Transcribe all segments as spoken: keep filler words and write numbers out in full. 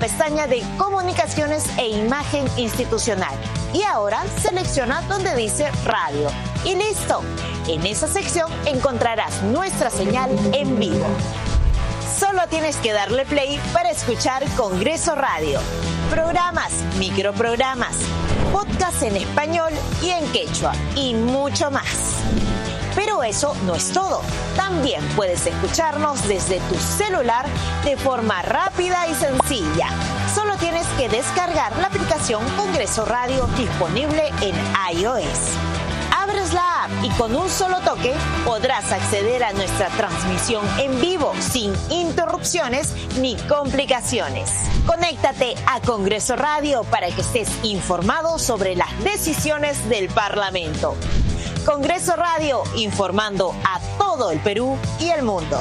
pestaña de Comunicaciones e Imagen Institucional. Y ahora selecciona donde dice Radio. Y listo. En esa sección encontrarás nuestra señal en vivo. Solo tienes que darle play para escuchar Congreso Radio. Programas, microprogramas, podcasts en español y en quechua y mucho más. Pero eso no es todo. También puedes escucharnos desde tu celular de forma rápida y sencilla. Solo tienes que descargar la aplicación Congreso Radio disponible en iOS. Abres la app y con un solo toque podrás acceder a nuestra transmisión en vivo sin interrupciones ni complicaciones. Conéctate a Congreso Radio para que estés informado sobre las decisiones del Parlamento. Congreso Radio, informando a todo el Perú y el mundo.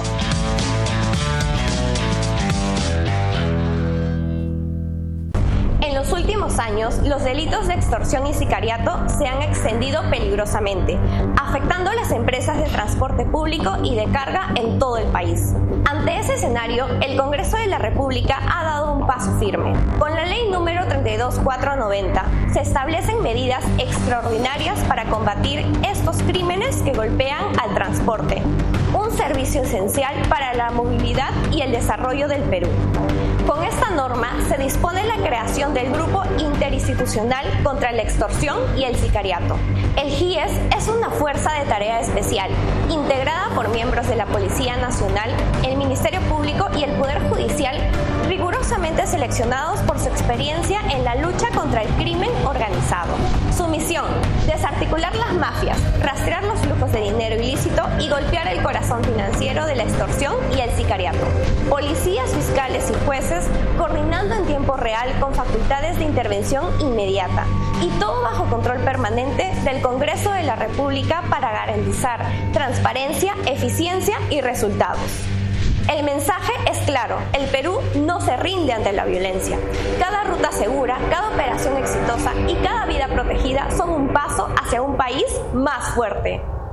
En los últimos años, los delitos de extorsión y sicariato se han extendido peligrosamente, afectando a las empresas de transporte público y de carga en todo el país. Ante ese escenario, el Congreso de la República ha dado un paso firme. Con la ley número treinta y dos mil cuatrocientos noventa se establecen medidas extraordinarias para combatir estos crímenes que golpean al transporte, un servicio esencial para la movilidad y el desarrollo del Perú. Con esta norma se dispone la creación del Grupo Interinstitucional contra la Extorsión y el Sicariato. El G I E S es una fuerza de tarea especial, integrada por miembros de la Policía Nacional, el Ministerio Público y el Poder Judicial, rigurosamente seleccionados por su experiencia en la lucha contra el crimen organizado. Su misión: desarticular las mafias, rastrear los flujos de dinero ilícito y golpear el corazón financiero de la extorsión y el sicariato. Policías, fiscales y jueces coordinando en tiempo real con facultades de intervención inmediata, y todo bajo control permanente del Congreso de la República para garantizar transparencia, eficiencia y resultados. El mensaje es claro: el Perú no se rinde ante la violencia. Cada ruta segura, cada operación exitosa y cada vida protegida son un paso hacia un país más fuerte.